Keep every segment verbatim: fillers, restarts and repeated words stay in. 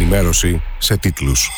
ενημέρωση σε τίτλους.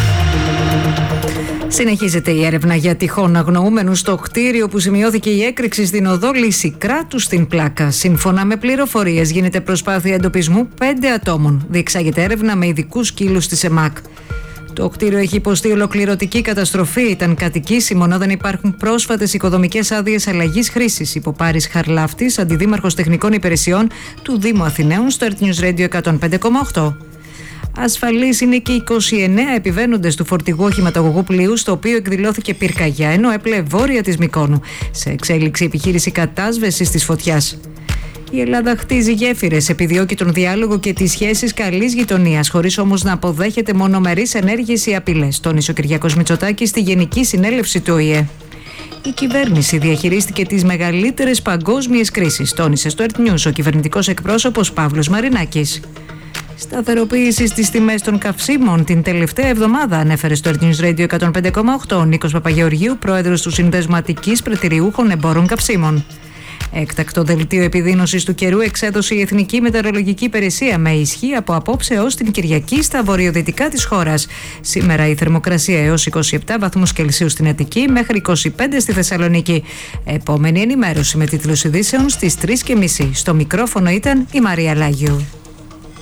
Συνεχίζεται η έρευνα για τυχόν αγνοούμενους στο κτίριο που σημειώθηκε η έκρηξη στην οδό Λυσικράτου στην Πλάκα. Σύμφωνα με πληροφορίες, γίνεται προσπάθεια εντοπισμού πέντε ατόμων. Διεξάγεται έρευνα με ειδικούς σκύλους της ΕΜΑΚ. Το κτίριο έχει υποστεί ολοκληρωτική καταστροφή. Ήταν κατοικήσιμο, ενώ δεν υπάρχουν πρόσφατες οικοδομικές άδειες αλλαγής χρήσης, είπε ο Πάρης Χαρλάφτης, αντιδήμαρχος τεχνικών υπηρεσιών του Δήμου Αθηναίων, στο Earth News Radio εκατόν πέντε κόμμα οκτώ. Ασφαλείς είναι και είκοσι εννέα επιβαίνοντες του φορτηγού οχηματαγωγού πλοίου, στο οποίο εκδηλώθηκε πυρκαγιά, ενώ έπλεε βόρεια της Μυκόνου. Σε εξέλιξη επιχείρηση κατάσβεσης της φωτιάς. Η Ελλάδα χτίζει γέφυρες, επιδιώκει τον διάλογο και τις σχέσεις καλής γειτονίας, χωρίς όμως να αποδέχεται μονομερείς ενέργειες ή απειλές, τόνισε ο Κυριάκος Μητσοτάκης στη Γενική Συνέλευση του Ο Η Ε. Η κυβέρνηση διαχειρίστηκε τις μεγαλύτερες παγκόσμιες κρίσεις, τόνισε στο Earth News ο κυβερνητικός εκπρόσωπος Παύλος Μαρινάκης. Σταθεροποίηση στις τιμές των καυσίμων την τελευταία εβδομάδα, ανέφερε στο Earth News Radio εκατόν πέντε κόμμα οκτώ ο Νίκος Παπαγεωργίου, πρόεδρος του Συνδέσμου Αττικής Πρετηριούχων Εμπόρων Καυσίμων. Έκτακτο δελτίο επιδείνωσης του καιρού εξέδωσε η Εθνική Μετεωρολογική Υπηρεσία, με ισχύ από απόψε ως την Κυριακή στα βορειοδυτικά της χώρας. Σήμερα η θερμοκρασία έως είκοσι επτά βαθμούς Κελσίου στην Αττική, μέχρι είκοσι πέντε στη Θεσσαλονίκη. Επόμενη ενημέρωση με τίτλους ειδήσεων στις τρεις και μισή. Στο μικρόφωνο ήταν η Μαρία Λάγιου.